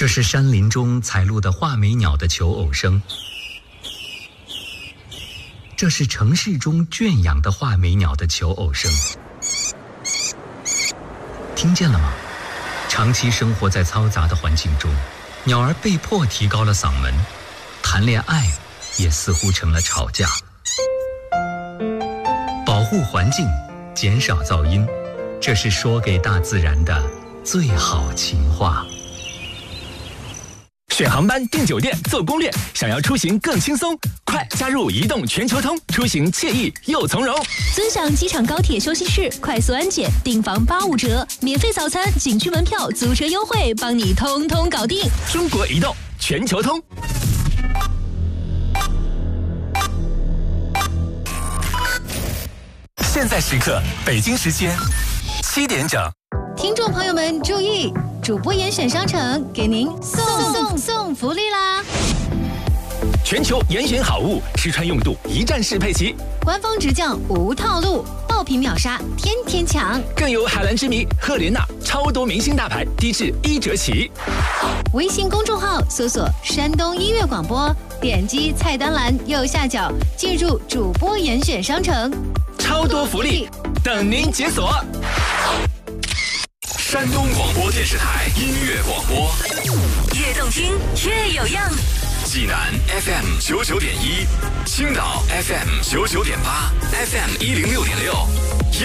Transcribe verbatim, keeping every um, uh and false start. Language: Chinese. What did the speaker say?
这是山林中采录的画眉鸟的求偶声，这是城市中圈养的画眉鸟的求偶声。听见了吗？长期生活在嘈杂的环境中，鸟儿被迫提高了嗓门，谈恋爱也似乎成了吵架。保护环境，减少噪音，这是说给大自然的最好情话。 选航班、订酒店、做攻略，想要出行更轻松，快加入移动全球通，出行惬意又从容。 尊享机场高铁休息室，快速安检，订房八五折，免费早餐、景区门票、租车优惠，帮你通通搞定。 中国移动全球通。现在时刻，北京时间七点整。 听众朋友们注意，主播严选商城给您送送送福利啦！ 全球严选好物，试穿用度一站式配齐， 官方直降无套路，爆品秒杀，天天抢！ 更有海蓝之谜、赫莲娜超多明星大牌，低至一折起。 微信公众号搜索山东音乐广播，点击菜单栏右下角进入主播严选商城， 超多福利等您解锁。 山东广播电视台音乐广播， 越动听越有样。 济南 F M 九九点一，青岛 F M 九九点八 ，F M 一零六点六。